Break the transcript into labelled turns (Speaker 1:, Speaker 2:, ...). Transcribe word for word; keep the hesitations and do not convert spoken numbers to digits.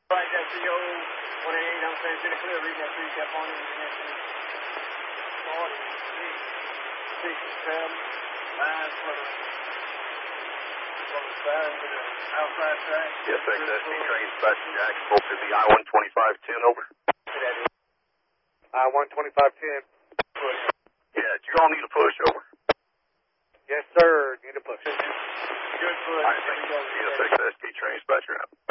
Speaker 1: Right, that's the old one eighty-eight, I'm saying, it's in a clear, reading that three, kept on in the next one. Four, six, six, seven, nine, for the, for the side, to the outside track.
Speaker 2: Yes, X S D train dispatcher Jacksonville to the I one twenty-five ten, over.
Speaker 1: I one twenty-five ten.
Speaker 2: Yeah, you all need a push, over.
Speaker 1: Yes, sir, need a push. Good push.
Speaker 2: All right, thank you. Yes, X S D train dispatcher out.